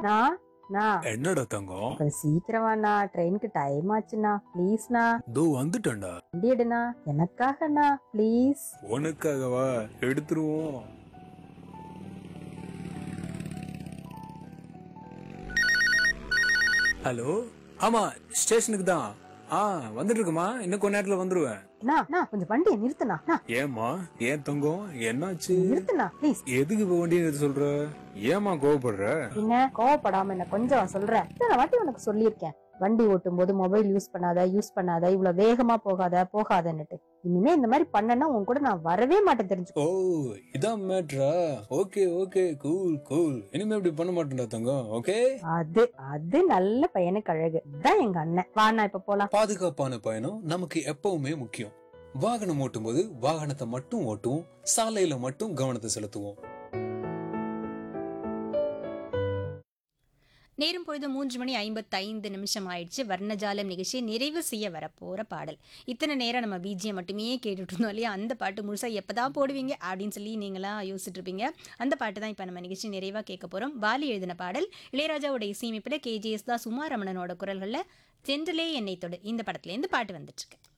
நான் என்னடா தங்கம்? கொஞ்சம் சீக்கிரமாண்ணா, ட்ரெயினுக்கு டைம் ஆச்சுண்ணா. ப்ளீஸ்ண்ணா. தோ வந்துட்டேன்டா. வண்டி எடுண்ணா, எனக்காகண்ணா ப்ளீஸ். உனக்காகவா? எடுத்துருவோம். ஹலோ, ஆமா ஸ்டேஷனுக்கு தான். வந்துட்டு இருக்குமா, இன்னும் கொஞ்ச நேரத்துல வந்துருவேன். கொஞ்சம் வண்டியை நிறுத்துனா. ஏமா, ஏன் தங்கம் என்னாச்சு? நிறுத்துனா ப்ளீஸ். எதுக்கு இப்ப வண்டி நிறுத்த சொல்ற? ஏமா கோவப்படுற? என்ன கோவப்படாம என்ன கொஞ்சம் சொல்றேன். இத்தனை வாட்டி உனக்கு சொல்லியிருக்கேன், வண்டி ஓட்டும் போது மொபைல் யூஸ் பண்ணாத, இவ்வளவு வேகமா போகாதன்னுட்டு. இனிமே இந்த மாதிரி பண்ணனா உன் கூட நான் வரவே மாட்டேன், தெரிஞ்சு. ஓ, இதான் மேட்ரா? Okay okay, cool cool. இனிமே இப்படி பண்ண மாட்டேன்டா தங்கம். ஓகே, அது நல்ல பையனுக்கு அழகு. இதான் எங்க அண்ணன். வாண்ணா இப்ப போலாம். பாதுகாப்பான பயணம் நமக்கு எப்பவுமே முக்கியம். வாகனம் ஓட்டும் போது வாகனத்தை மட்டும் ஓட்டுவோம், சாலையில மட்டும் கவனத்தை செலுத்துவோம். நேரம் பொழுது 3:55 ஆயிடுச்சு. வர்ணஜாலம் நிகழ்ச்சியை நிறைவு செய்ய வரப்போற பாடல். இத்தனை நேரம் நம்ம பிஜிஎம் மட்டுமே கேட்டுட்டு இருந்தோம் இல்லையா? அந்த பாட்டு முழுசா எப்பதான் போடுவீங்க அப்படின்னு சொல்லி நீங்களா யோசிச்சுட்டு இருப்பீங்க. அந்த பாட்டு தான் இப்போ நம்ம நிகழ்ச்சி நிறைவா கேட்க போறோம். பாலி எழுதின பாடல், இளையராஜாவோட இசையமைப்பில் கேஜிஎஸ் தான் சுமாரமணனோட குரல்களில் தென்றலே என்னை தொடு இந்த படத்துல இருந்து பாட்டு வந்துட்டு இருக்கு.